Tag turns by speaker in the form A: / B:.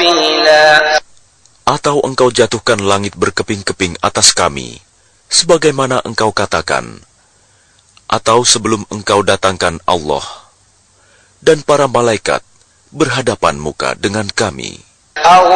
A: سبيلا.
B: Atau engkau jatuhkan langit berkeping-keping atas kami, sebagaimana engkau katakan, atau sebelum engkau datangkan Allah dan para malaikat berhadapan muka dengan kami.